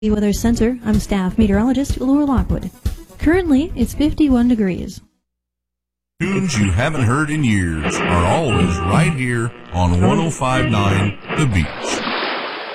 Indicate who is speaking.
Speaker 1: Weather Center, I'm staff meteorologist Laura Lockwood. Currently, it's 51 degrees.
Speaker 2: Tunes you haven't heard in years are always right here on 105.9 The Beach.